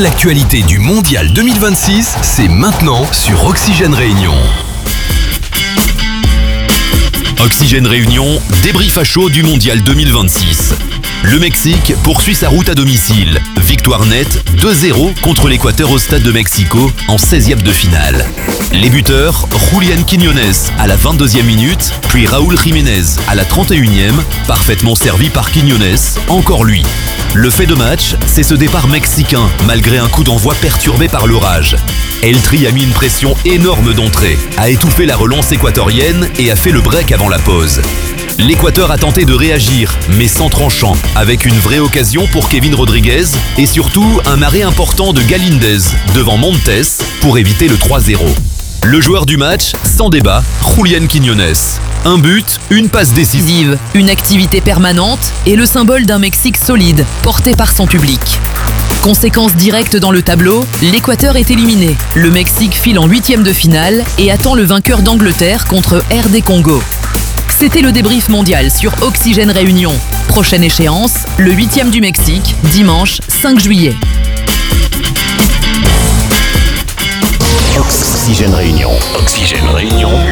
l'actualité du Mondial 2026, c'est maintenant sur Oxygène Réunion. Oxygène Réunion, débrief à chaud du Mondial 2026. Le Mexique poursuit sa route à domicile. Victoire nette 2-0 contre l'Équateur au stade de Mexico en 16e de finale. Les buteurs, Julián Quiñones à la 22e minute, puis Raúl Jiménez à la 31e, parfaitement servi par Quiñones, encore lui. Le fait de match, c'est ce départ mexicain, malgré un coup d'envoi perturbé par l'orage. El Tri a mis une pression énorme d'entrée, a étouffé la relance équatorienne et a fait le break avant la pause. L'Équateur a tenté de réagir, mais sans tranchant, avec une vraie occasion pour Kevin Rodriguez et surtout un arrêt important de Galíndez devant Montes pour éviter le 3-0. Le joueur du match, sans débat, Julián Quiñones. Un but, une passe décisive, une activité permanente et le symbole d'un Mexique solide, porté par son public. Conséquence directe dans le tableau, l'Équateur est éliminé. Le Mexique file en 8e de finale et attend le vainqueur d'Angleterre contre RD Congo. C'était le débrief mondial sur Oxygène Réunion. Prochaine échéance, le 8e du Mexique, dimanche 5 juillet. Oxygène Réunion. Oxygène Réunion.